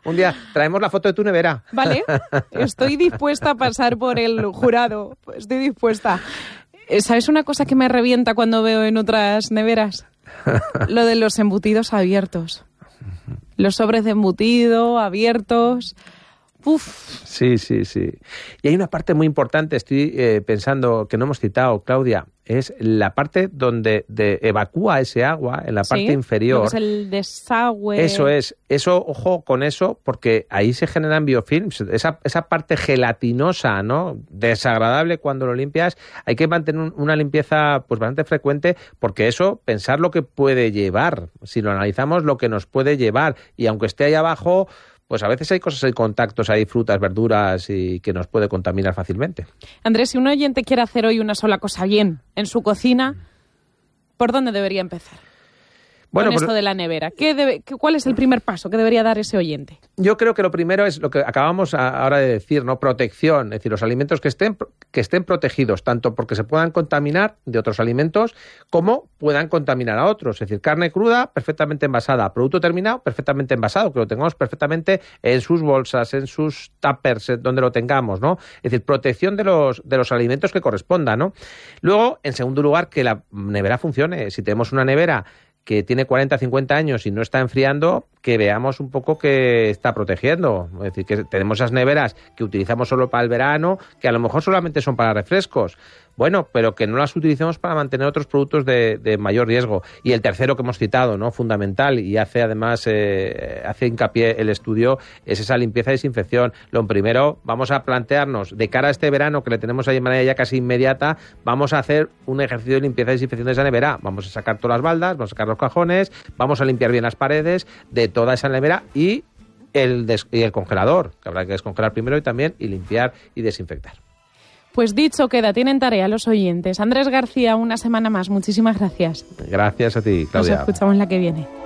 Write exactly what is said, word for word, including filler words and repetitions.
Un día traemos la foto de tu nevera. Vale, estoy dispuesta a pasar por el jurado. Estoy dispuesta. ¿Sabes una cosa que me revienta cuando veo en otras neveras? Lo de los embutidos abiertos. Los sobres de embutido abiertos. Uf. Sí, sí, sí. Y hay una parte muy importante, estoy eh, pensando, que no hemos citado, Claudia, es la parte donde de, evacúa ese agua, en la parte sí, inferior. Es el desagüe. Eso es. Eso, ojo con eso, porque ahí se generan biofilms. Esa, esa parte gelatinosa, ¿no? Desagradable cuando lo limpias. Hay que mantener una limpieza pues bastante frecuente, porque eso, pensar lo que puede llevar. Si lo analizamos, lo que nos puede llevar. Y aunque esté ahí abajo, pues a veces hay cosas, hay contactos, hay frutas, verduras y que nos puede contaminar fácilmente. Andrés, si un oyente quiere hacer hoy una sola cosa bien en su cocina, ¿por dónde debería empezar? Bueno, con esto pues, de la nevera. ¿Qué debe, qué, ¿Cuál es el primer paso que debería dar ese oyente? Yo creo que lo primero es lo que acabamos ahora de decir, ¿no? Protección, es decir, los alimentos que estén, que estén protegidos, tanto porque se puedan contaminar de otros alimentos como puedan contaminar a otros. Es decir, carne cruda, perfectamente envasada, producto terminado, perfectamente envasado, que lo tengamos perfectamente en sus bolsas, en sus tuppers, donde lo tengamos, ¿no? Es decir, protección de los, de los alimentos que corresponda, ¿no? Luego, en segundo lugar, que la nevera funcione. Si tenemos una nevera que tiene cuarenta, cincuenta años y no está enfriando, que veamos un poco que está protegiendo. Es decir, que tenemos esas neveras que utilizamos solo para el verano, que a lo mejor solamente son para refrescos. Bueno, pero que no las utilicemos para mantener otros productos de, de mayor riesgo. Y el tercero que hemos citado, ¿no? Fundamental, y hace además eh, hace hincapié el estudio, es esa limpieza y desinfección. Lo primero, vamos a plantearnos, de cara a este verano, que le tenemos ahí de manera ya casi inmediata, vamos a hacer un ejercicio de limpieza y desinfección de esa nevera. Vamos a sacar todas las baldas, vamos a sacar los cajones, vamos a limpiar bien las paredes de toda esa nevera y el, des- y el congelador, que habrá que descongelar primero y también y limpiar y desinfectar. Pues dicho queda, tienen tarea los oyentes. Andrés García, una semana más. Muchísimas gracias. Gracias a ti, Claudia. Nos escuchamos la que viene.